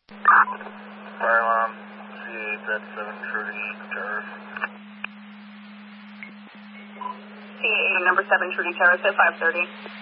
Fire alarm, C8 at 7 Trudy Terrace. C8 number 7 Trudy Terrace at 5:30.